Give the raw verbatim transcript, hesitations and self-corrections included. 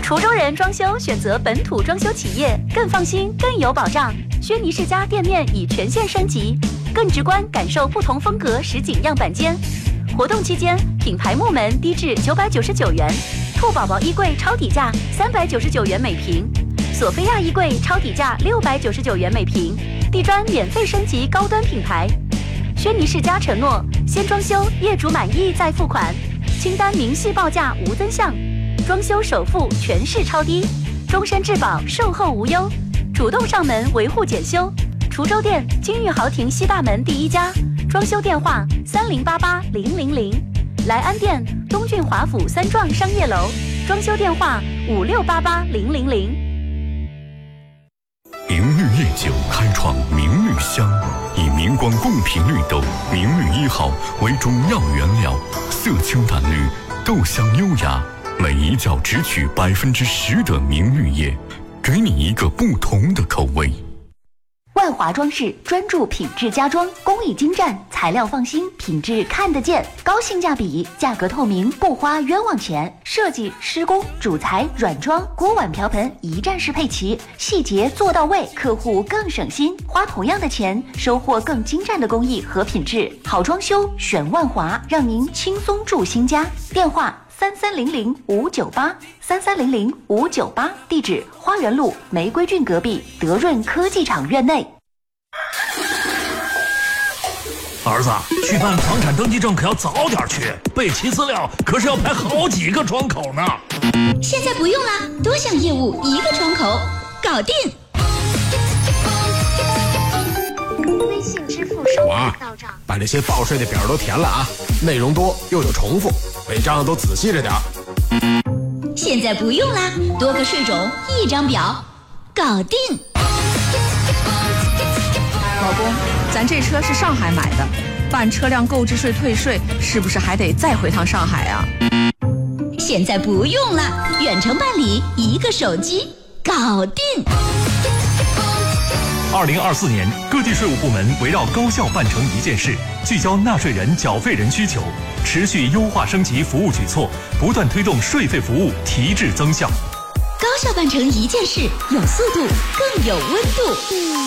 滁州人装修选择本土装修企业，更放心，更有保障。轩尼世家店面已全线升级，更直观感受不同风格实景样板间。活动期间，品牌木门低至九百九十九元，兔宝宝衣柜超底价三百九十九元每平，索菲亚衣柜超底价六百九十九元每平，地砖免费升级高端品牌。轩尼世家承诺，先装修，业主满意再付款，清单明细报价无增项，装修首付全市超低，终身质保，售后无忧，主动上门维护检修。滁州店金玉豪庭西大门第一家，装修电话三零八八零零零。莱安店东郡华府三幢商业楼，装修电话五六八八零零零。 明绿夜酒开创明绿香，以明光贡品绿豆明绿一号为中药原料，色清淡绿，豆香优雅，每一角只取百分之十的明绿叶，给你一个不同的口味。 万华装饰专注品质家装，工艺精湛，材料放心，品质看得见，高性价比，价格透明，不花冤枉钱。设计、施工、主材、软装、锅碗瓢盆一站式配齐，细节做到位，客户更省心。花同样的钱，收获更精湛的工艺和品质。好装修选万华，让您轻松住新家。电话三三零零五九八三三零零五九八，地址花园路玫瑰郡隔壁德润科技厂院内。 儿子，去办房产登记证可要早点去，备齐资料可是要排好几个窗口呢。 现在不用了，多项业务一个窗口，搞定。 微信支付收款到账， 把这些报税的表都填了啊，内容多又有重复，违章都仔细着点。 现在不用啦，多个税种一张表，搞定。 老公，咱这车是上海买的，办车辆购置税退税是不是还得再回趟上海啊？ 现在不用了，远程办理，一个手机搞定。 二零二四年，各地税务部门围绕高效办成一件事，聚焦纳税人、缴费人需求，持续优化升级服务举措，不断推动税费服务提质增效。 高效办成一件事，有速度，更有温度。